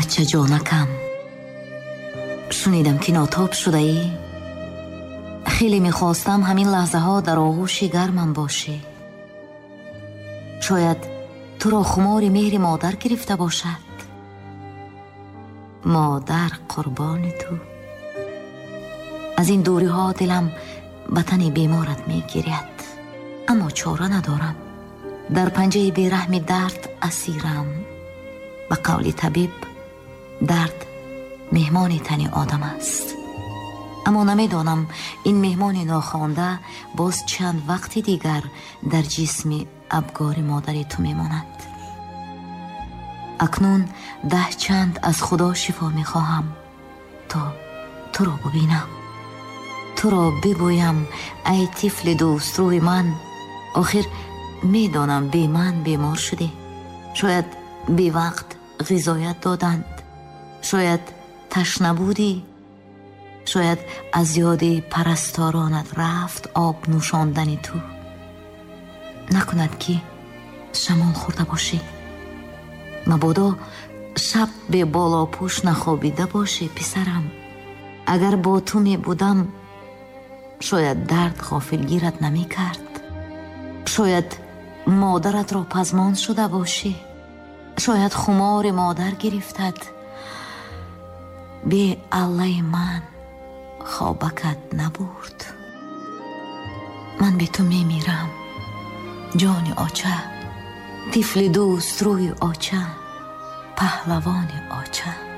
бача ҷонакам, шунидам ки нотоб шудаӣ. хеле мехостам ҳамин лаҳзаҳо дар оғӯши гармам бошӣ. шояд туро хумори меҳри модар гирифта бошад. модар қурбони ту. аз ин дуриҳо дилам ба тани беморат мегиряд, аммо чора надорам. дар панҷаи бераҳми дард асирам. ба қавли табиб, дард меҳмони тани одам аст. аммо намедонам ин меҳмони нохонда боз чанд вақти дигар дар ҷисми абгори модари ту мемонад. акнун 10 чанд аз худо шифо мехоҳам то туро бубинам, туро бигӯям ай тифли дӯстрӯи ман. охир медонам бе ман бемор шудӣ. шояд бевақт ғизоят доданд, шояд ташна будӣ, шояд аз ёди парасторонат рафт об нӯшондани ту. накунад ки шамол хӯрда бошӣ. мабодо шаб бе болопӯш нахобида бошӣ писарам. агар бо ту мебудам, шояд дард ғофилгират намекард. шояд модаратро пазмон шуда бошӣ. шояд хумори модар гирифтад. бе аллаи ман хобакат набурд. ман бе ту мемирам, ҷони оча, тифли дӯст рӯи оча, паҳлавони оча.